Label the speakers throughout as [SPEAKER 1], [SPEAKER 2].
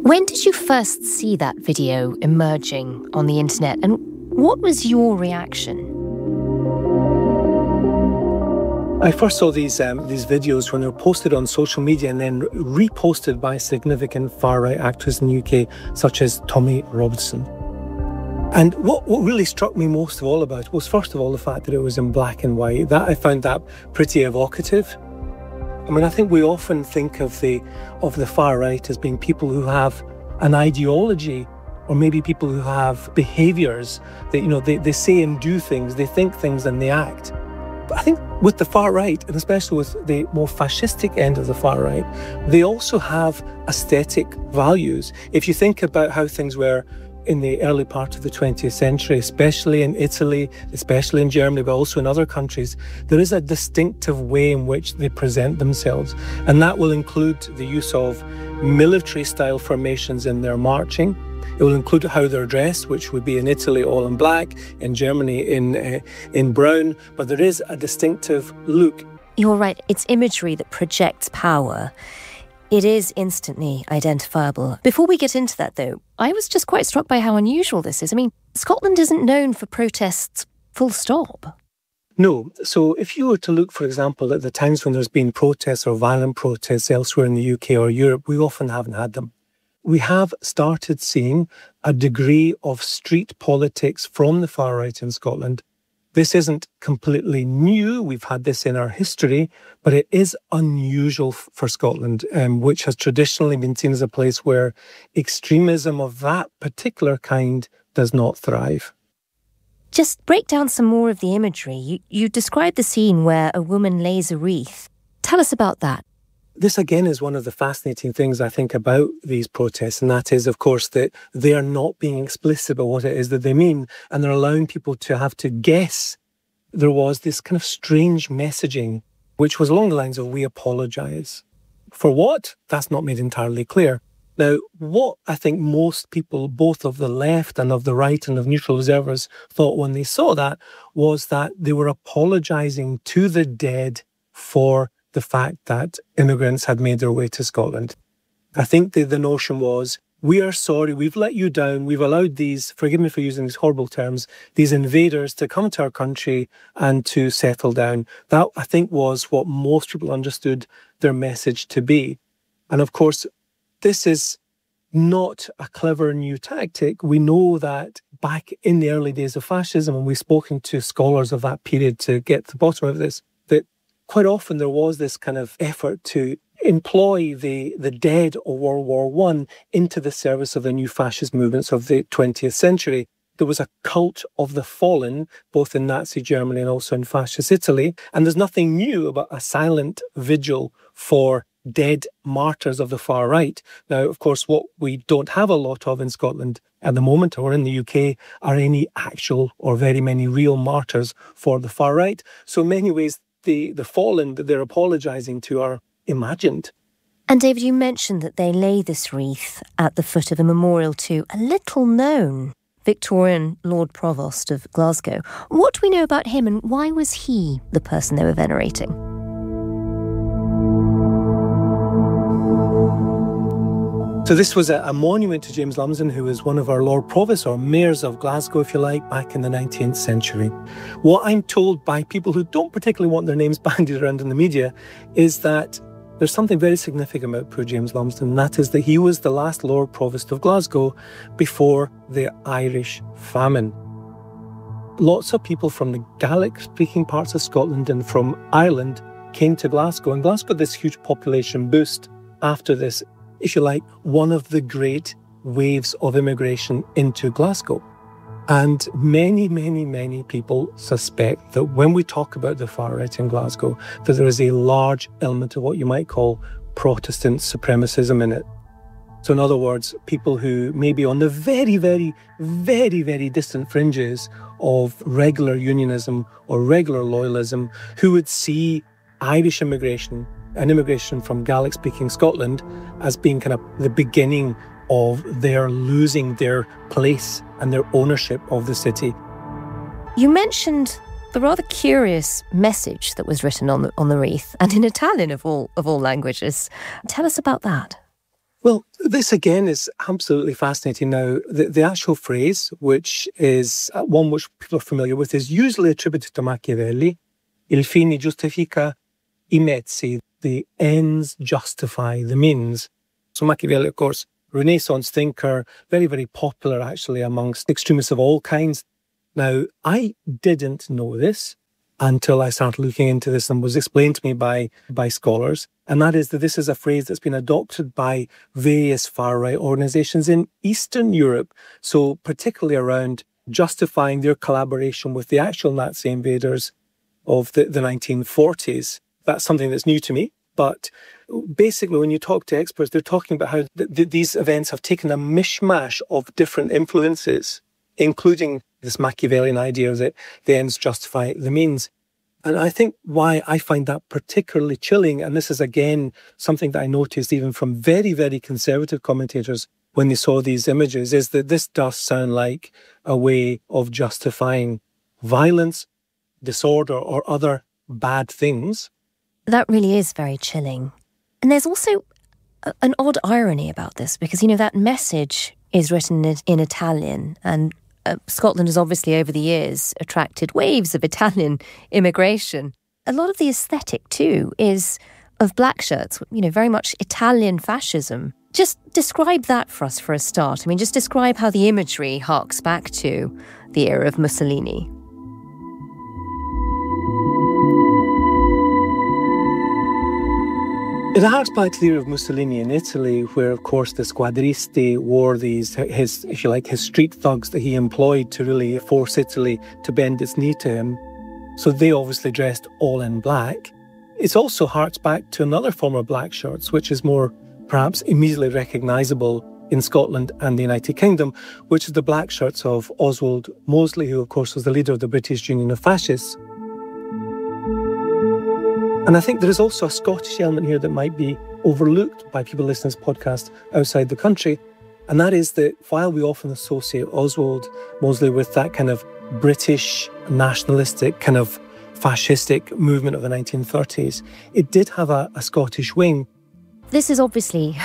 [SPEAKER 1] When did you first see that video emerging on the internet, and what was your reaction?
[SPEAKER 2] I first saw these videos when they were posted on social media and then reposted by significant far-right actors in the UK, such as Tommy Robinson. And what really struck me most of all about it was, first of all, the fact that it was in black and white. That I found that pretty evocative. I mean, I think we often think of the far right as being people who have an ideology, or maybe people who have behaviours that, they say and do things, they think things and they act. But I think with the far right, and especially with the more fascistic end of the far right, they also have aesthetic values. If you think about how things were in the early part of the 20th century, especially in Italy, especially in Germany, but also in other countries, there is a distinctive way in which they present themselves. And that will include the use of military-style formations in their marching. It will include how they're dressed, which would be in Italy all in black, in Germany in brown, but there is a distinctive look.
[SPEAKER 1] You're right, it's imagery that projects power. It is instantly identifiable. Before we get into that, though, I was just quite struck by how unusual this is. I mean, Scotland isn't known for protests, full stop.
[SPEAKER 2] No. So if you were to look, for example, at the times when there's been protests or violent protests elsewhere in the UK or Europe, we often haven't had them. We have started seeing a degree of street politics from the far right in Scotland. This isn't completely new. We've had this in our history, but it is unusual for Scotland, which has traditionally been seen as a place where extremism of that particular kind does not thrive.
[SPEAKER 1] Just break down some more of the imagery. You described the scene where a woman lays a wreath. Tell us about that.
[SPEAKER 2] This, again, is one of the fascinating things I think about these protests, and that is, of course, that they are not being explicit about what it is that they mean, and they're allowing people to have to guess. There was this kind of strange messaging, which was along the lines of, we apologise. For what? That's not made entirely clear. Now, what I think most people, both of the left and of the right and of neutral observers, thought when they saw that was that they were apologising to the dead for the fact that immigrants had made their way to Scotland. I think the notion was, we are sorry, we've let you down, we've allowed these, forgive me for using these horrible terms, these invaders to come to our country and to settle down. That, I think, was what most people understood their message to be. And of course, this is not a clever new tactic. We know that back in the early days of fascism, and we've spoken to scholars of that period to get to the bottom of this, that quite often there was this kind of effort to employ the dead of World War I into the service of the new fascist movements of the 20th century. There was a cult of the fallen, both in Nazi Germany and also in fascist Italy. And there's nothing new about a silent vigil for dead martyrs of the far right. Now, of course, what we don't have a lot of in Scotland at the moment, or in the UK, are any actual or very many real martyrs for the far right. So in many ways, the fallen that they're apologising to are imagined.
[SPEAKER 1] And David, you mentioned that they lay this wreath at the foot of a memorial to a little-known Victorian Lord Provost of Glasgow. What do we know about him, and why was he the person they were venerating?
[SPEAKER 2] So this was a monument to James Lumsden, who was one of our Lord Provosts, or mayors of Glasgow, if you like, back in the 19th century. What I'm told by people who don't particularly want their names bandied around in the media is that there's something very significant about poor James Lumsden, and that is that he was the last Lord Provost of Glasgow before the Irish famine. Lots of people from the Gaelic-speaking parts of Scotland and from Ireland came to Glasgow, and Glasgow had this huge population boost after this, if you like, one of the great waves of immigration into Glasgow. And many, many, many people suspect that when we talk about the far right in Glasgow, that there is a large element of what you might call Protestant supremacism in it. So in other words, people who may be on the very, very, very, very distant fringes of regular unionism or regular loyalism, who would see Irish immigration and immigration from Gaelic-speaking Scotland as being kind of the beginning of their losing their place and their ownership of the city.
[SPEAKER 1] You mentioned the rather curious message that was written on the wreath, and in Italian of all languages. Tell us about that.
[SPEAKER 2] Well, this again is absolutely fascinating. Now, the actual phrase, which is one which people are familiar with, is usually attributed to Machiavelli. Il fine giustifica I mezzi. The ends justify the means. So Machiavelli, of course, Renaissance thinker, very, very popular actually amongst extremists of all kinds. Now, I didn't know this until I started looking into this and was explained to me by scholars. And that is that this is a phrase that's been adopted by various far-right organizations in Eastern Europe. So particularly around justifying their collaboration with the actual Nazi invaders of the 1940s. That's something that's new to me. But basically, when you talk to experts, they're talking about how these events have taken a mishmash of different influences, including this Machiavellian idea that the ends justify the means. And I think why I find that particularly chilling, and this is again something that I noticed even from very, very conservative commentators when they saw these images, is that this does sound like a way of justifying violence, disorder, or other bad things.
[SPEAKER 1] That really is very chilling. And there's also an odd irony about this because, that message is written in Italian, and Scotland has obviously over the years attracted waves of Italian immigration. A lot of the aesthetic too is of black shirts, very much Italian fascism. Just describe that for us for a start. Just describe how the imagery harks back to the era of Mussolini.
[SPEAKER 2] It harks back to the era of Mussolini in Italy, where, of course, the squadristi wore his street thugs that he employed to really force Italy to bend its knee to him. So they obviously dressed all in black. It also harks back to another form of black shirts, which is more perhaps immediately recognisable in Scotland and the United Kingdom, which is the black shirts of Oswald Mosley, who, of course, was the leader of the British Union of Fascists. And I think there is also a Scottish element here that might be overlooked by people listening to this podcast outside the country. And that is that while we often associate Oswald Mosley with that kind of British nationalistic kind of fascistic movement of the 1930s, it did have a Scottish wing.
[SPEAKER 1] This is obviously,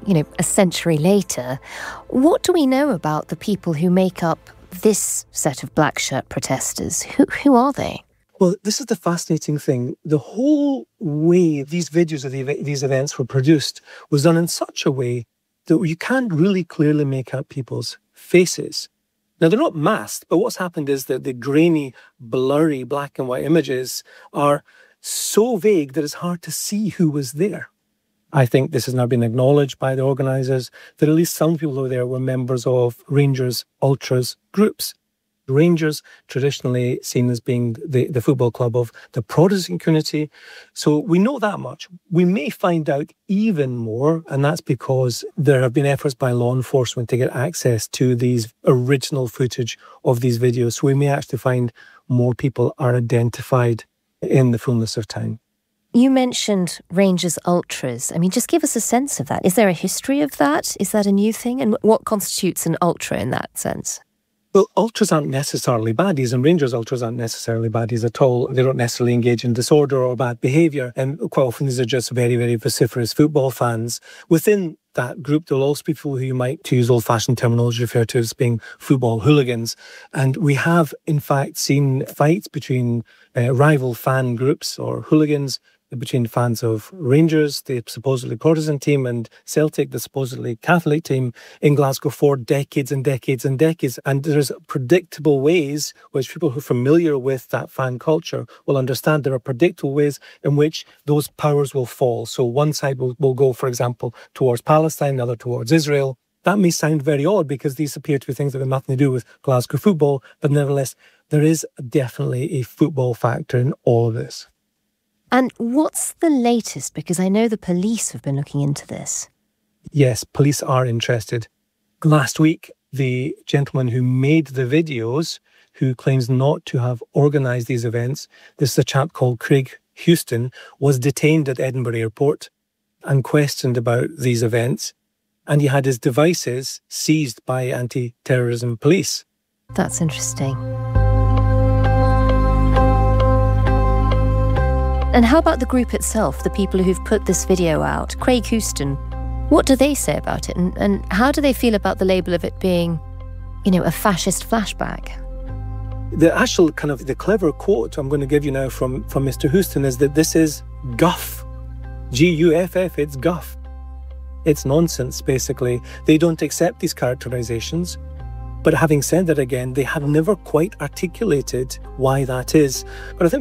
[SPEAKER 1] a century later. What do we know about the people who make up this set of black shirt protesters? Who are they?
[SPEAKER 2] Well, this is the fascinating thing. The whole way these videos of these events were produced was done in such a way that you can't really clearly make out people's faces. Now, they're not masked, but what's happened is that the grainy, blurry black and white images are so vague that it's hard to see who was there. I think this has now been acknowledged by the organisers that at least some people who were there were members of Rangers Ultras groups. Rangers, traditionally seen as being the football club of the Protestant community. So we know that much. We may find out even more, and that's because there have been efforts by law enforcement to get access to these original footage of these videos. So we may actually find more people are identified in the fullness of time.
[SPEAKER 1] You mentioned Rangers Ultras. Just give us a sense of that. Is there a history of that? Is that a new thing? And what constitutes an ultra in that sense?
[SPEAKER 2] Well, ultras aren't necessarily baddies, and Rangers Ultras aren't necessarily baddies at all. They don't necessarily engage in disorder or bad behaviour, and quite often these are just very, very vociferous football fans. Within that group, there'll also be people who you might, to use old-fashioned terminology, refer to as being football hooligans. And we have, in fact, seen fights between rival fan groups or hooligans, between fans of Rangers, the supposedly Protestant team, and Celtic, the supposedly Catholic team, in Glasgow for decades and decades and decades. And there's predictable ways which people who are familiar with that fan culture will understand. There are predictable ways in which those powers will fall. So one side will go, for example, towards Palestine, the other towards Israel. That may sound very odd because these appear to be things that have nothing to do with Glasgow football, but nevertheless, there is definitely a football factor in all of this.
[SPEAKER 1] And what's the latest? Because I know the police have been looking into this.
[SPEAKER 2] Yes, police are interested. Last week, the gentleman who made the videos, who claims not to have organised these events, this is a chap called Craig Houston, was detained at Edinburgh Airport and questioned about these events. And he had his devices seized by anti-terrorism police.
[SPEAKER 1] That's interesting. And how about the group itself, the people who've put this video out? Craig Houston, What do they say about it? And how do they feel about the label of it being, a fascist flashback?
[SPEAKER 2] The actual the clever quote I'm going to give you now from Mr. Houston is that this is guff. Guff, it's guff. It's nonsense, basically. They don't accept these characterizations. But having said that again, they have never quite articulated why that is. But I think